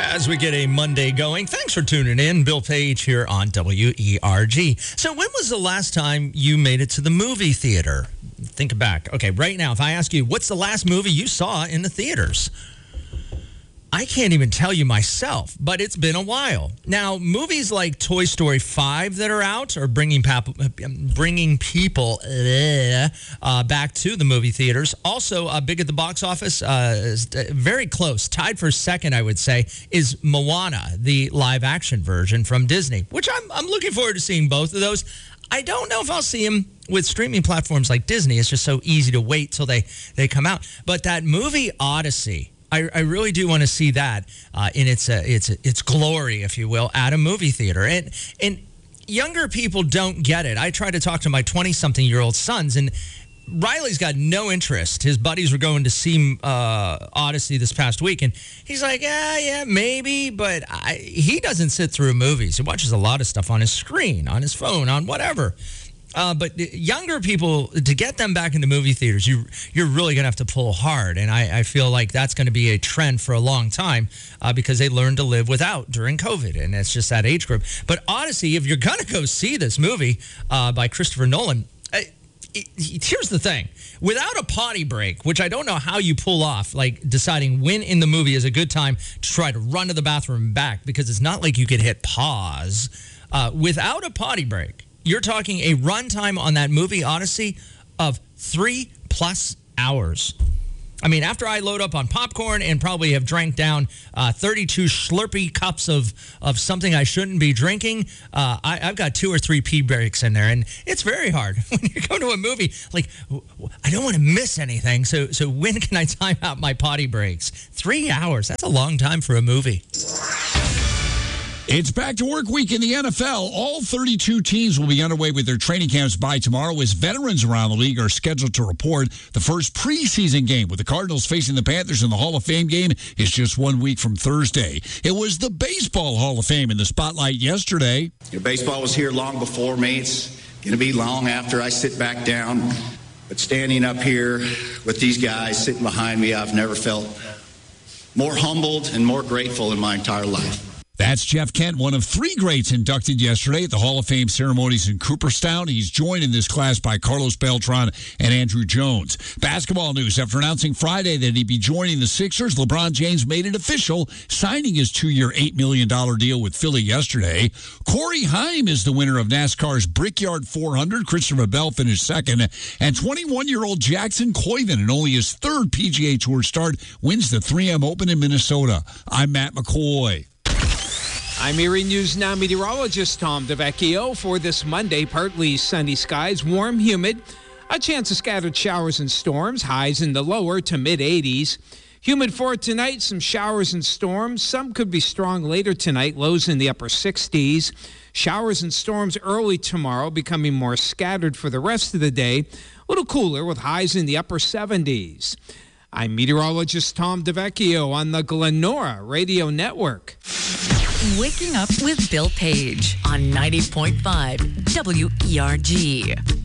As we get a Monday going, thanks for tuning in. Bill Page here on WERG. So when was the last time you made it to the movie theater? Think back. Okay, right now, if I ask you, what's the last movie you saw in the theaters? I can't even tell you myself, but it's been a while. Now, movies like Toy Story 5 that are out are bringing people back to the movie theaters. Also, big at the box office, very close, tied for second, I would say, is Moana, the live-action version from Disney, which I'm looking forward to seeing both of those. I don't know if I'll see them with streaming platforms like Disney. It's just so easy to wait till they come out. But that movie Odyssey, I really do want to see that in its glory, if you will, at a movie theater. And younger people don't get it. I try to talk to my 20-something-year-old sons, and Riley's got no interest. His buddies were going to see Odyssey this past week, and he's like, yeah, maybe, but he doesn't sit through movies. He watches a lot of stuff on his screen, on his phone, on whatever. But younger people, to get them back into movie theaters, you're really going to have to pull hard. And I feel like that's going to be a trend for a long time because they learned to live without during COVID. And it's just that age group. But Odyssey, if you're going to go see this movie by Christopher Nolan, here's the thing. Without a potty break, which I don't know how you pull off, like deciding when in the movie is a good time to try to run to the bathroom and back, because it's not like you could hit pause. Without a potty break, you're talking a runtime on that movie Odyssey of 3+ hours. I mean, after I load up on popcorn and probably have drank down 32 Slurpee cups of something I shouldn't be drinking, I've got 2 or 3 pee breaks in there, and it's very hard when you go to a movie. Like, I don't want to miss anything, so when can I time out my potty breaks? 3 hours, that's a long time for a movie. It's back to work week in the NFL. All 32 teams will be underway with their training camps by tomorrow as veterans around the league are scheduled to report. The first preseason game with the Cardinals facing the Panthers in the Hall of Fame game is just 1 week from Thursday. It was the Baseball Hall of Fame in the spotlight yesterday. Baseball was here long before me. It's going to be long after I sit back down. But standing up here with these guys sitting behind me, I've never felt more humbled and more grateful in my entire life. That's Jeff Kent, one of 3 greats inducted yesterday at the Hall of Fame ceremonies in Cooperstown. He's joined in this class by Carlos Beltran and Andrew Jones. Basketball news. After announcing Friday that he'd be joining the Sixers, LeBron James made it official, signing his 2-year, $8 million deal with Philly yesterday. Corey Haim is the winner of NASCAR's Brickyard 400. Christopher Bell finished second. And 21-year-old Jackson Koiven, in only his 3rd PGA Tour start, wins the 3M Open in Minnesota. I'm Matt McCoy. I'm Erie News Now meteorologist Tom DeVecchio. For this Monday, partly sunny skies, warm, humid, a chance of scattered showers and storms, highs in the lower to mid-80s. Humid for tonight, some showers and storms. Some could be strong later tonight, lows in the upper 60s. Showers and storms early tomorrow, becoming more scattered for the rest of the day. A little cooler with highs in the upper 70s. I'm meteorologist Tom DeVecchio on the Glenora Radio Network. Waking up with Bill Page on 90.5 WERG.